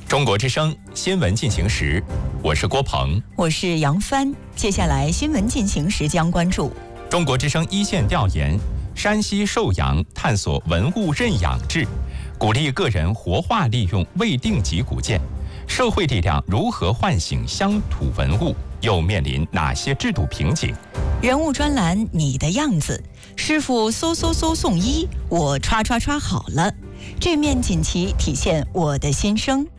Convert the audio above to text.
中国之声新闻进行时，我是郭鹏， 我是杨帆。接下来新闻进行时将关注中国之声一线调研：山西寿阳探索文物认养制，鼓励个人活化利用未定级古建，社会力量如何唤醒乡土文物，又面临哪些制度瓶颈？ 人物专栏你的样子，师傅嗖嗖嗖送医，我刷刷刷好了，这面锦旗体现我的心声。